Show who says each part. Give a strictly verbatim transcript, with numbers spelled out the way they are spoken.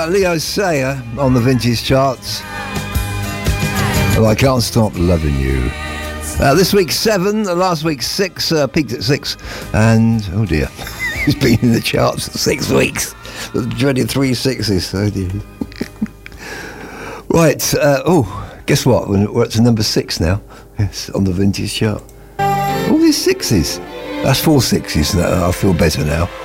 Speaker 1: uh, Leo Sayer on the vintage charts. Well, I Can't Stop Loving You. Uh, this week seven, uh, last week six, uh, peaked at six, and oh dear, he's been in the charts for six weeks. The dreaded three sixes. Oh dear. Right. Uh, oh, guess what? We're up to number six now. Yes, on the vintage chart. All these sixes. That's four sixes. I feel better now.